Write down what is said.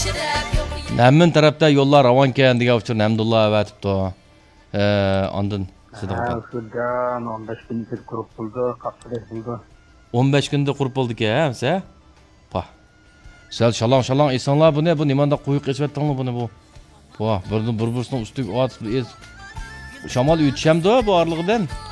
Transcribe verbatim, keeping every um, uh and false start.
Hemen tarafta yollar ravan ekan degan uchun Hamdullah avatibdi. Ee, ondan siz Ha, şuradan on beş gün bir kurup buldu, kapsıda buldu. o'n besh kunda qurib bo'ldik-a, siz? Pa. Sal shalong shalong esonlar bu ne? Bu nimanda quyuq esvatdingmi buni bu? Pa, birni bir-birisining ustiga otib es. Shamol uytishamdi bu orlig'idan.